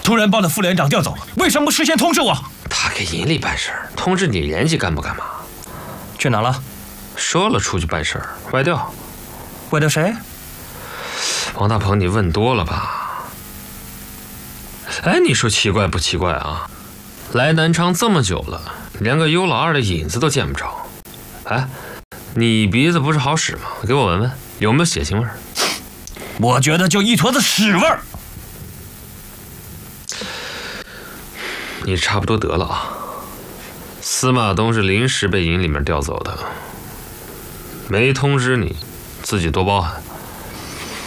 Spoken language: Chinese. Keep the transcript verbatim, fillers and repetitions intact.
突然把那副连长调走了，为什么不事先通知我？ 他给营里办事儿，通知你年纪干不干嘛？ 去哪了？ 说了出去办事儿，外调。 外调谁？ 王大鹏，你问多了吧？哎，你说奇怪不奇怪啊？来南昌这么久了，连个尤老二的影子都见不着。哎，你鼻子不是好使吗？给我闻闻，有没有血腥味儿？ 我觉得就一坨子屎味儿。 你差不多得了啊。司马东是临时被营里面调走的，没通知你，自己多包涵。